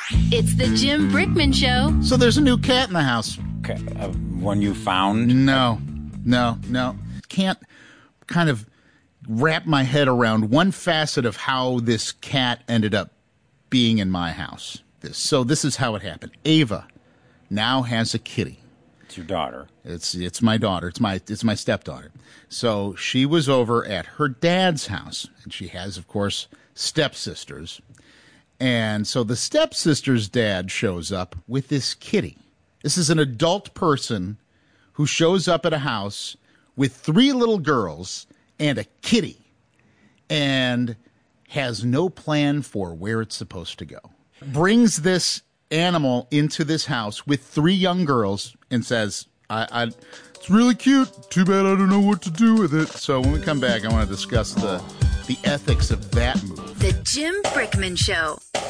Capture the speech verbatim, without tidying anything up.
It's the Jim Brickman Show. So there's a new cat in the house. Okay, uh, one you found? No, no, no. Can't kind of wrap my head around one facet of how this cat ended up being in my house. This, so this is how it happened. Ava now has a kitty. It's your daughter. It's it's my daughter. It's my it's my stepdaughter. So she was over at her dad's house, and she has, of course, stepsisters. And so the stepsister's dad shows up with this kitty. This is an adult person who shows up at a house with three little girls and a kitty and has no plan for where it's supposed to go. Brings this animal into this house with three young girls and says, I, I, it's really cute. Too bad I don't know what to do with it. So when we come back, I want to discuss the, the ethics of that move. The Jim Brickman Show.